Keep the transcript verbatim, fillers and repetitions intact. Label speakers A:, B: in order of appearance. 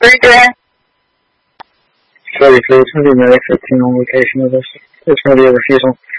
A: Green.
B: Sorry, please. It's going to be Mary fifteen on location of this. It's going to be a refusal.